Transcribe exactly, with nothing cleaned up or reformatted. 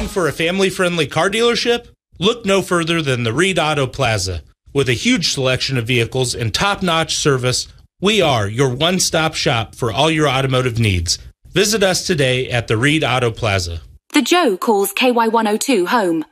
for a family-friendly car dealership? Look no further than the Reed Auto Plaza. With a huge selection of vehicles and top-notch service, we are your one-stop shop for all your automotive needs. Visit us today at the Reed Auto Plaza. The Joe calls K Y one oh two home.